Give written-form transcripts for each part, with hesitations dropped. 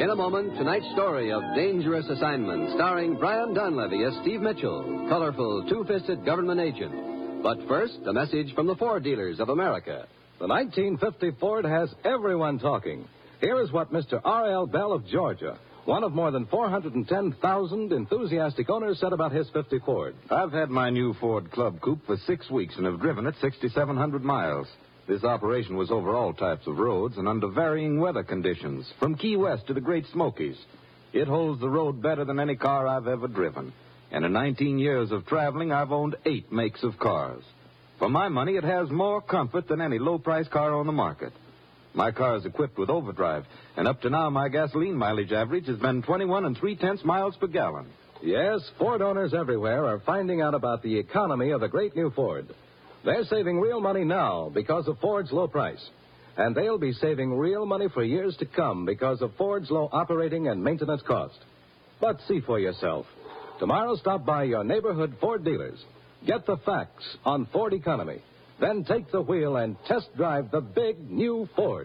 In a moment, tonight's story of Dangerous Assignment, starring Brian Donlevy as Steve Mitchell, colorful, two-fisted government agent. But first, a message from the Ford dealers of America. The 1950 Ford has everyone talking. Here is what Mr. R.L. Bell of Georgia, one of more than 410,000 enthusiastic owners, said about his 50 Ford. I've had my new Ford Club Coupe for 6 weeks and have driven it 6,700 miles. This operation was over all types of roads and under varying weather conditions, from Key West to the Great Smokies. It holds the road better than any car I've ever driven. And in 19 years of traveling, I've owned 8 makes of cars. For my money, it has more comfort than any low-price car on the market. My car is equipped with overdrive, and up to now, my gasoline mileage average has been 21 3/10 miles per gallon. Yes, Ford owners everywhere are finding out about the economy of the great new Ford. They're saving real money now because of Ford's low price. And they'll be saving real money for years to come because of Ford's low operating and maintenance cost. But see for yourself. Tomorrow, stop by your neighborhood Ford dealers. Get the facts on Ford economy. Then take the wheel and test drive the big new Ford.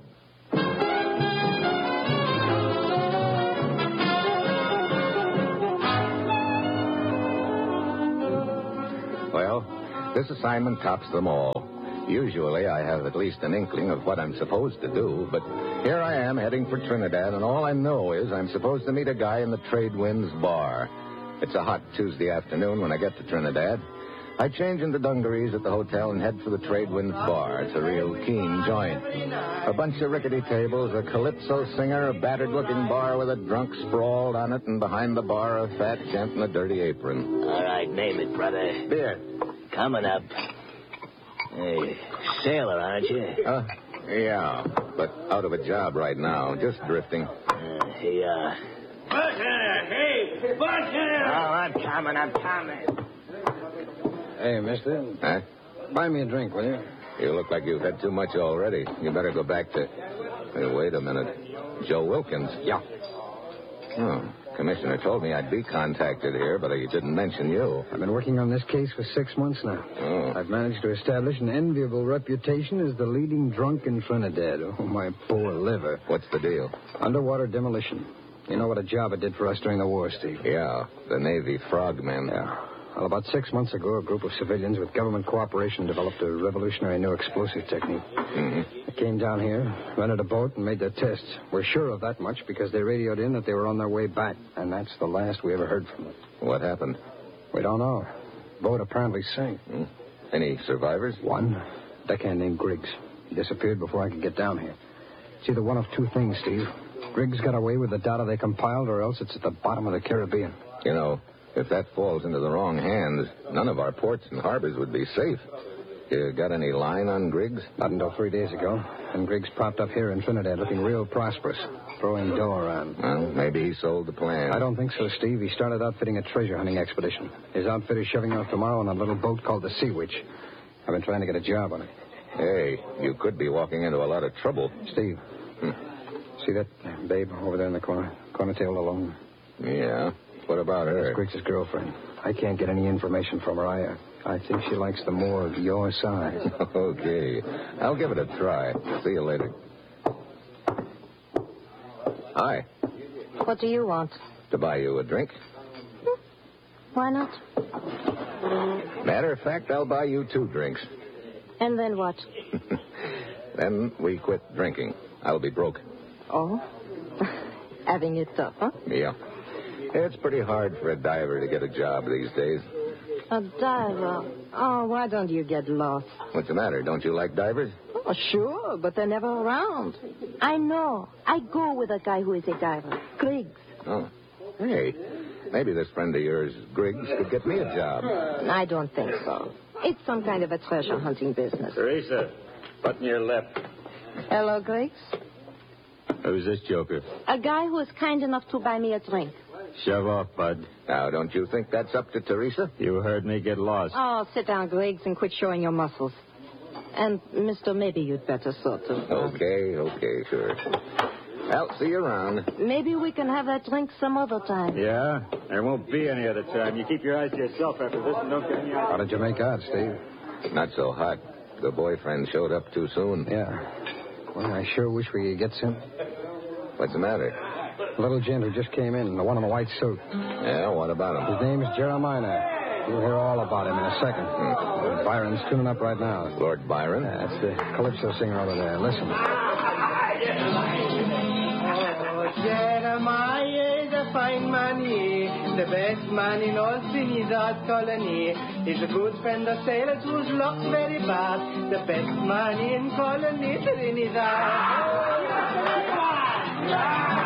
Well, this assignment tops them all. Usually I have at least an inkling of what I'm supposed to do, but here I am heading for Trinidad, and all I know is I'm supposed to meet a guy in the Trade Winds bar. It's a hot Tuesday afternoon when I get to Trinidad. I change into dungarees at the hotel and head for the Trade Winds bar. It's a real keen joint. A bunch of rickety tables, a calypso singer, a battered-looking bar with a drunk sprawled on it, and behind the bar a fat gent in a dirty apron. All right, name it, brother. Beer. Coming up. Hey, sailor, aren't you? Yeah, but out of a job right now, just drifting. Bartender, hey, bartender! Oh, I'm coming. Hey, mister. Huh? Buy me a drink, will you? You look like you've had too much already. You better go back to... Hey, wait a minute. Joe Wilkins. Yeah. Oh, Commissioner told me I'd be contacted here, but he didn't mention you. I've been working on this case for 6 months now. Oh. I've managed to establish an enviable reputation as the leading drunk in Trinidad. Oh, my poor liver. What's the deal? Underwater demolition. You know what a job it did for us during the war, Steve. Yeah, the Navy frogmen. Yeah. Well, about 6 months ago, a group of civilians with government cooperation developed a revolutionary new explosive technique. Mm-hmm. They came down here, rented a boat, and made their tests. We're sure of that much because they radioed in that they were on their way back, and that's the last we ever heard from them. What happened? We don't know. Boat apparently sank. Any survivors? One, deckhand named Griggs. He disappeared before I could get down here. It's either one of two things, Steve. Griggs got away with the data they compiled, or else it's at the bottom of the Caribbean. You know, if that falls into the wrong hands, none of our ports and harbors would be safe. You got any line on Griggs? Not until 3 days ago. And Griggs popped up here in Trinidad looking real prosperous, throwing dough around. Well, maybe he sold the plan. I don't think so, Steve. He started outfitting a treasure hunting expedition. His outfit is shoving off tomorrow on a little boat called the Sea Witch. I've been trying to get a job on it. Hey, you could be walking into a lot of trouble. Steve, see that babe over there in the corner tailed alone? Yeah. What about her? That's Griggs' girlfriend. I can't get any information from her. I think she likes the more of your size. Okay. I'll give it a try. See you later. Hi. What do you want? To buy you a drink. Why not? Matter of fact, I'll buy you 2 drinks. And then what? Then we quit drinking. I'll be broke. Oh? Having it tough, huh? Yeah. It's pretty hard for a diver to get a job these days. A diver? Oh, why don't you get lost? What's the matter? Don't you like divers? Oh, sure, but they're never around. I know. I go with a guy who is a diver. Griggs. Oh. Hey, maybe this friend of yours, Griggs, could get me a job. I don't think so. It's some kind of a treasure hunting business. Teresa, button your lip. Hello, Griggs. Who's this joker? A guy who is kind enough to buy me a drink. Shove off, bud. Now, don't you think that's up to Teresa? You heard me get lost. Oh, sit down, Griggs, and quit showing your muscles. And, mister, maybe you'd better sort of... Okay, sure. I'll see you around. Maybe we can have that drink some other time. Yeah? There won't be any other time. You keep your eyes to yourself after this and don't get any out. How did you make out, Steve? Not so hot. The boyfriend showed up too soon. Yeah. Well, I sure wish we could get some. What's the matter? The little gent who just came in, the one in the white suit. Yeah, what about him? His name's Jeremiah. You'll hear all about him in a second. Lord Byron's tuning up right now. Lord Byron? That's the calypso singer over there. Listen. Jeremiah is a fine man, he, the best man in all Trinidad colony. He's a good friend of sailors whose luck very bad. The best man in colony Trinidad.